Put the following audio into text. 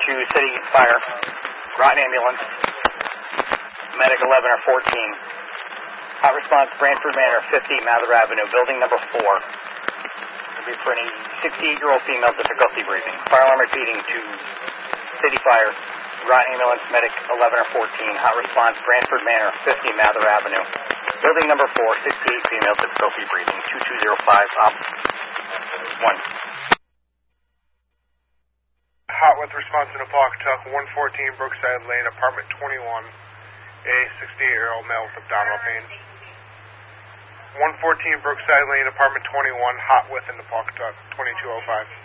to City Fire. Groton Ambulance. Medic 11 or 14. Hot response, Brantford Manor, 50 Mather Avenue, building number 4. It'll be for any 68-year-old female, difficulty breathing. Fire alarm repeating to City Fire. Groton Ambulance, Medic 11 or 14. Hot response, Brantford Manor, 50 Mather Avenue. Building number 4, 68 female, difficulty breathing. 2205, op 1. Hot with response in Apocatuck, 114 Brookside Lane, apartment 21. A 68-year-old male with abdominal pain. 114 Brookside Lane, apartment 21, hot with in Apocatuck, 2205.